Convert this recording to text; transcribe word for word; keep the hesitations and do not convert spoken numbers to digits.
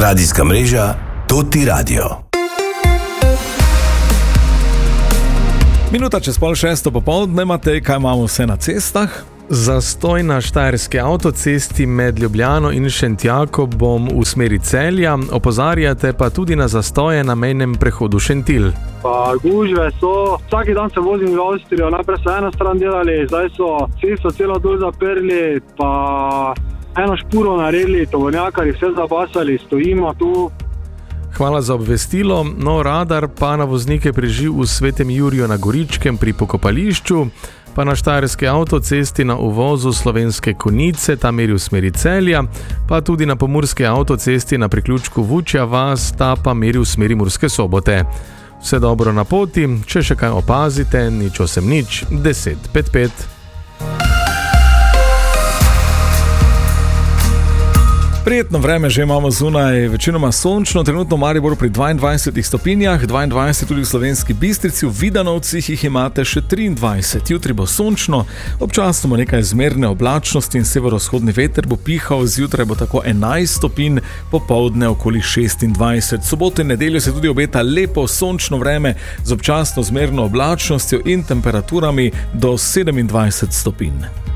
Radijska mreža Toti Radio. Minuta čez pol šesto popoldne, Matej, kaj imamo vse na cestah? Zastoj na štajerski avtocesti med Ljubljano in Šentjakobom v smeri Celja, opozarjate pa tudi na zastoje na mejnem prehodu Šentilj. Pa gužve so, vsaki dan se vozim v Avstrijo, najprej so eno stran delali, zdaj so cesto celo dol zaprli, pa eno špuro naredili, tovornjakarji vse zabasali, stojimo tu. Hvala za obvestilo. No, radar pa na voznike preži v Svetem Juriju na Goričkem pri pokopališču, pa na štajerski avtocesti na uvozu Slovenske Konjice, ta meri v smeri Celja, pa tudi na pomurski avtocesti na priključku Vučja vas, ta pa meri v smeri Murske Sobote. Vse dobro na poti, če še kaj opazite, nič osem nič, deset pet pet. Prijetno vreme že imamo zunaj, večinoma sončno, trenutno v Mariboru pri dvaindvajsetih stopinjah, dvaindvajset tudi v Slovenski Bistrici, v Vidanovcih jih imate še triindvajset. Jutri bo sončno, občasno bo nekaj zmerne oblačnosti in severovzhodni veter bo pihal, zjutraj bo tako enajst stopinj, popoldne okoli šestindvajset. Soboto in nedeljo se tudi obeta lepo sončno vreme z občasno zmerno oblačnostjo in temperaturami do sedemindvajset stopinj.